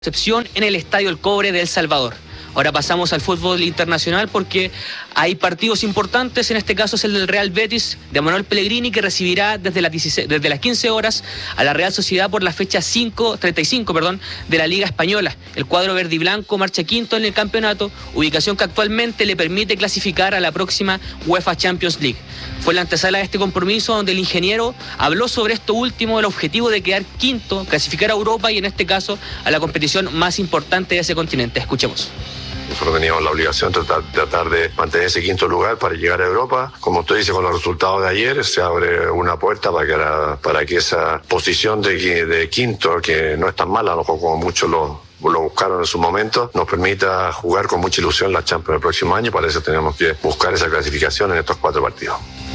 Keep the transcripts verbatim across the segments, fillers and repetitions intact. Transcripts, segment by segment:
Concepción en el Estadio El Cobre de El Salvador. Ahora pasamos al fútbol internacional porque hay partidos importantes, en este caso es el del Real Betis de Manuel Pellegrini, que recibirá desde las, dieciséis, desde las quince horas a la Real Sociedad por la fecha cinco, treinta y cinco perdón, de la Liga Española. El cuadro verde y blanco marcha quinto en el campeonato, ubicación que actualmente le permite clasificar a la próxima UEFA Champions League. Fue la antesala de este compromiso donde el ingeniero habló sobre esto último, el objetivo de quedar quinto, clasificar a Europa y en este caso a la competición más importante de ese continente. Escuchemos. Nosotros teníamos la obligación de tratar, tratar de mantener ese quinto lugar para llegar a Europa. Como usted dice, con los resultados de ayer se abre una puerta para que, la, para que esa posición de, de quinto, que no es tan mala, a lo mejor como muchos lo, lo buscaron en su momento, nos permita jugar con mucha ilusión la Champions el próximo año. Para eso tenemos que buscar esa clasificación en estos cuatro partidos.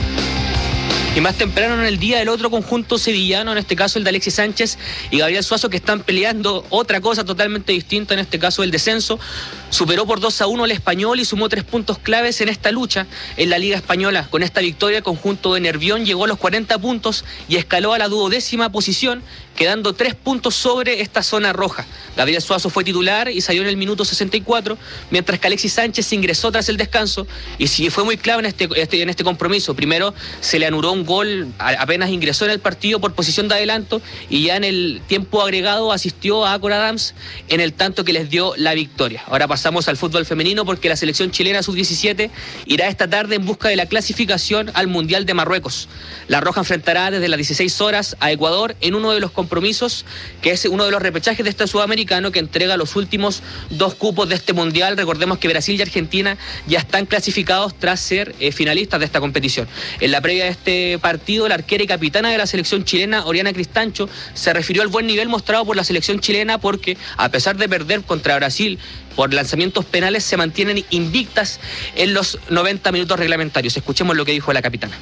Y más temprano en el día, el otro conjunto sevillano, en este caso el de Alexis Sánchez y Gabriel Suazo, que están peleando otra cosa totalmente distinta, en este caso el descenso, superó por dos a uno al Español y sumó tres puntos claves en esta lucha en la Liga Española. Con esta victoria, el conjunto de Nervión llegó a los cuarenta puntos y escaló a la duodécima posición, quedando tres puntos sobre esta zona roja. Gabriel Suazo fue titular y salió en el minuto sesenta y cuatro, mientras que Alexis Sánchez ingresó tras el descanso y sí fue muy clave en este, este, en este compromiso. Primero se le anuló un gol, apenas ingresó en el partido por posición de adelanto, y ya en el tiempo agregado asistió a Acor Adams en el tanto que les dio la victoria. Ahora pasamos al fútbol femenino porque la selección chilena sub diecisiete irá esta tarde en busca de la clasificación al Mundial de Marruecos. La Roja enfrentará desde las dieciséis horas a Ecuador en uno de los compromisos, que es uno de los repechajes de este sudamericano que entrega los últimos dos cupos de este Mundial. Recordemos que Brasil y Argentina ya están clasificados tras ser eh, finalistas de esta competición. En la previa de este partido, la arquera y capitana de la selección chilena, Oriana Cristancho, se refirió al buen nivel mostrado por la selección chilena porque, a pesar de perder contra Brasil por lanzamientos penales, se mantienen invictas en los noventa minutos reglamentarios. Escuchemos lo que dijo la capitana.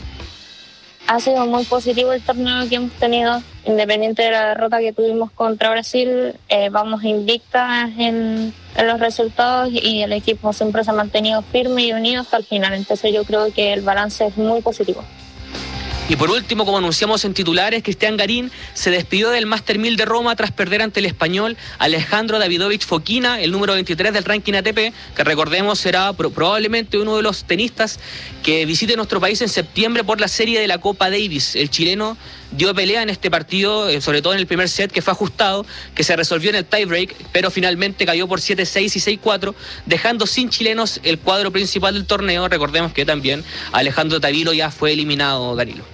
Ha sido muy positivo el torneo que hemos tenido, independiente de la derrota que tuvimos contra Brasil. Eh, vamos invictas en, en los resultados y el equipo siempre se ha mantenido firme y unido hasta el final. Entonces yo creo que el balance es muy positivo. Y por último, como anunciamos en titulares, Cristian Garín se despidió del Master mil de Roma tras perder ante el español Alejandro Davidovich Fokina, el número veintitrés del ranking A T P, que recordemos será pro- probablemente uno de los tenistas que visite nuestro país en septiembre por la serie de la Copa Davis. El chileno dio pelea en este partido, eh, sobre todo en el primer set, que fue ajustado, que se resolvió en el tiebreak, pero finalmente cayó por siete seis y seis cuatro, dejando sin chilenos el cuadro principal del torneo. Recordemos que también Alejandro Tavilo ya fue eliminado, Danilo.